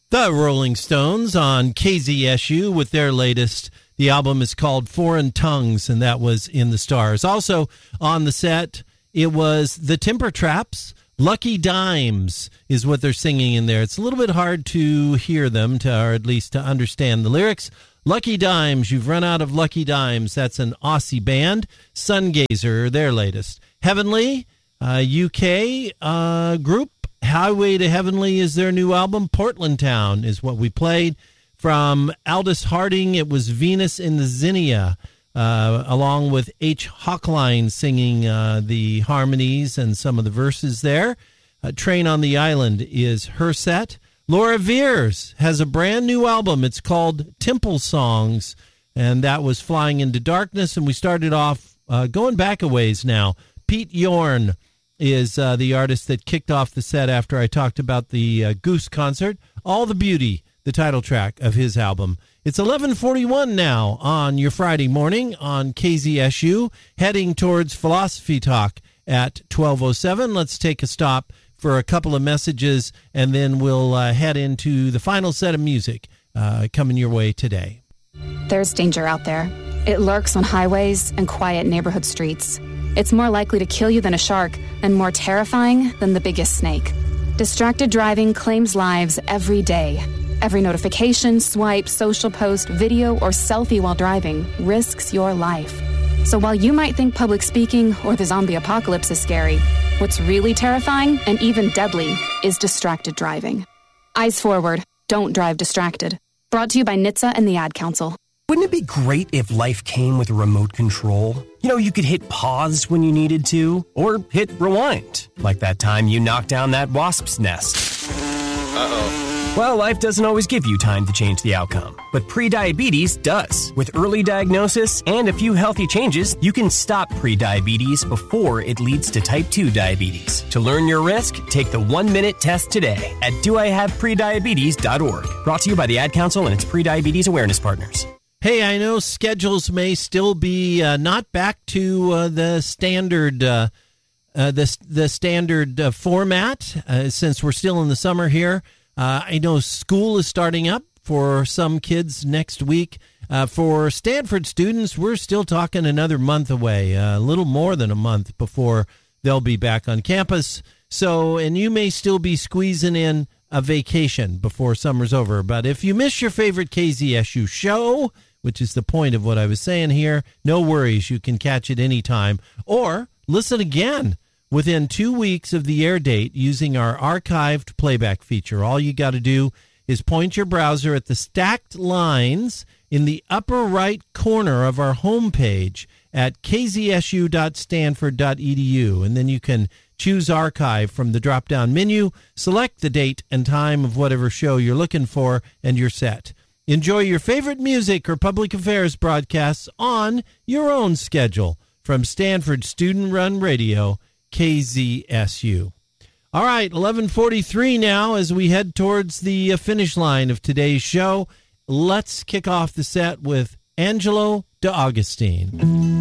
The Rolling Stones on KZSU with their latest. The album is called Foreign Tongues, and that was in the stars. Also on the set, it was the Timber Traps. Lucky Dimes is what they're singing in there. It's a little bit hard to hear them, or at least to understand the lyrics. Lucky Dimes, you've run out of Lucky Dimes. That's an Aussie band. Sungazer, their latest. Heavenly, UK group. Highway to Heavenly is their new album. Portland Town is what we played. From Aldous Harding, it was Venus in the Zinnia, along with H. Hochline singing the harmonies and some of the verses there. Train on the Island is her set. Laura Veers has a brand new album. It's called Temple Songs, and that was Flying into Darkness. And we started off going back a ways now. Pete Yorn is the artist that kicked off the set after I talked about the Goose concert. All the Beauty, the title track of his album. It's 11:41 now on your Friday morning on KZSU, heading towards Philosophy Talk at 12:07. Let's take a stop for a couple of messages, and then we'll head into the final set of music coming your way today. There's danger out there. It lurks on highways and quiet neighborhood streets. It's more likely to kill you than a shark, and more terrifying than the biggest snake. Distracted driving claims lives every day. Every notification, swipe, social post, video, or selfie while driving risks your life. So while you might think public speaking or the zombie apocalypse is scary, what's really terrifying and even deadly is distracted driving. Eyes forward. Don't drive distracted. Brought to you by NHTSA and the Ad Council. Wouldn't it be great if life came with a remote control? You know, you could hit pause when you needed to, or hit rewind, like that time you knocked down that wasp's nest. Uh-oh. Well, life doesn't always give you time to change the outcome, but prediabetes does. With early diagnosis and a few healthy changes, you can stop prediabetes before it leads to type 2 diabetes. To learn your risk, take the 1-minute test today at doihaveprediabetes.org. Brought to you by the Ad Council and its prediabetes awareness partners. Hey, I know schedules may still be not back to the standard standard format since we're still in the summer here. I know school is starting up for some kids next week. For Stanford students, we're still talking another month away, a little more than a month before they'll be back on campus. So, and you may still be squeezing in a vacation before summer's over. But if you miss your favorite KZSU show, which is the point of what I was saying here, no worries. You can catch it anytime or listen again within 2 weeks of the air date using our archived playback feature. All you got to do is point your browser at the stacked lines in the upper right corner of our homepage at kzsu.stanford.edu, and then you can choose archive from the drop-down menu, select the date and time of whatever show you're looking for, and you're set. Enjoy your favorite music or public affairs broadcasts on your own schedule from Stanford Student-Run Radio, KZSU. All right, 11:43 now as we head towards the finish line of today's show. Let's kick off the set with Angelo DeAugustine.